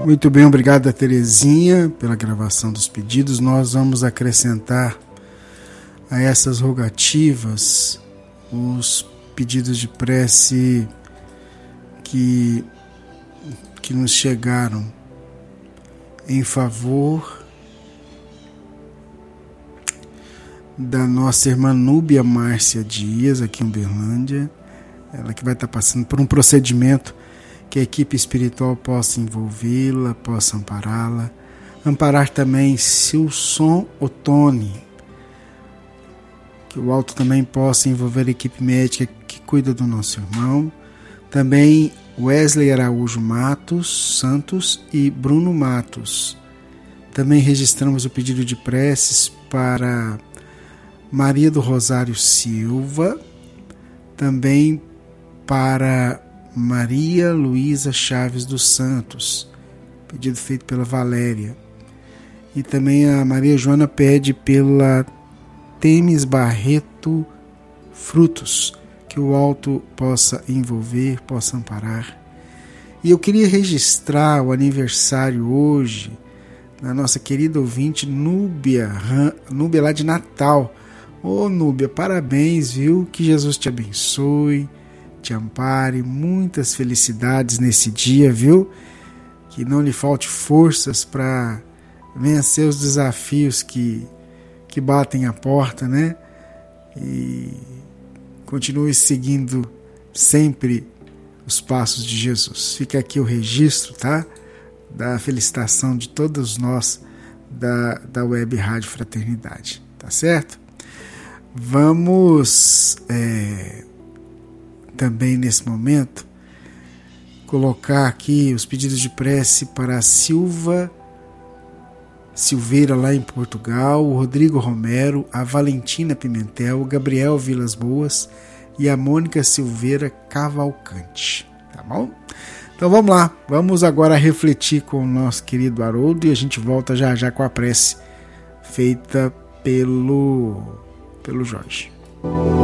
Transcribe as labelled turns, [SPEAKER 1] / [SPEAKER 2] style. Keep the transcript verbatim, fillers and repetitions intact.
[SPEAKER 1] Muito bem, obrigado a Terezinha pela gravação dos pedidos. Nós vamos acrescentar a essas rogativas os pedidos de prece que, que nos chegaram em favor da nossa irmã Núbia Márcia Dias, aqui em Uberlândia. Ela que vai estar passando por um procedimento que a equipe espiritual possa envolvê-la, possa ampará-la. Amparar também Silson Ottoni, que o alto também possa envolver a equipe médica que cuida do nosso irmão. Também Wesley Araújo Matos Santos e Bruno Matos. Também registramos o pedido de preces para Maria do Rosário Silva, também para Maria Luísa Chaves dos Santos, pedido feito pela Valéria. E também a Maria Joana pede pela Temes Barreto Frutos, que o alto possa envolver, possa amparar. E eu queria registrar o aniversário hoje da nossa querida ouvinte Núbia, Núbia lá de Natal. Ô Núbia, parabéns, viu? Que Jesus te abençoe, te ampare, muitas felicidades nesse dia, viu? Que não lhe falte forças para vencer os desafios que, que batem a porta, né? E continue seguindo sempre os passos de Jesus. Fica aqui o registro, tá? Da felicitação de todos nós da, da Web Rádio Fraternidade, tá certo? Vamos é, também nesse momento colocar aqui os pedidos de prece para a Silva Silveira lá em Portugal, o Rodrigo Romero, a Valentina Pimentel, o Gabriel Vilas Boas e a Mônica Silveira Cavalcante, tá bom? Então vamos lá, vamos agora refletir com o nosso querido Haroldo e a gente volta já já com a prece feita pelo, pelo Jorge.